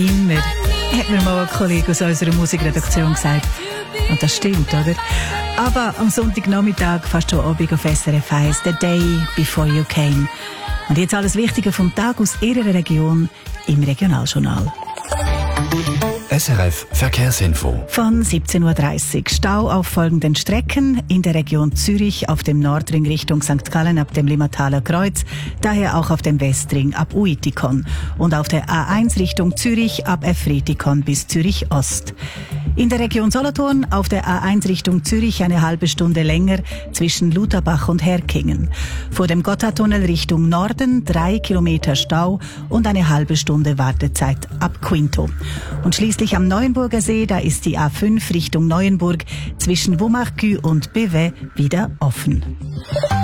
Immer, hat mir mal ein Kollege aus unserer Musikredaktion gesagt. Und das stimmt, oder? Aber am Sonntagnachmittag, fast schon Abend auf SRF 1, The Day Before You Came. Und jetzt alles Wichtige vom Tag aus Ihrer Region im Regionaljournal. SRF Verkehrsinfo. Von 17.30 Uhr. Stau auf folgenden Strecken. In der Region Zürich auf dem Nordring Richtung St. Gallen ab dem Limmataler Kreuz. Daher auch auf dem Westring ab Uitikon. Und auf der A1 Richtung Zürich ab Efretikon bis Zürich Ost. In der Region Solothurn auf der A1 Richtung Zürich eine halbe Stunde länger zwischen Lutherbach und Herkingen. Vor dem Gotthardtunnel Richtung Norden 3 Kilometer Stau und eine halbe Stunde Wartezeit ab Quinto. Und schließlich am Neuenburger See, da ist die A5 Richtung Neuenburg zwischen Womachkü und Beauvais wieder offen.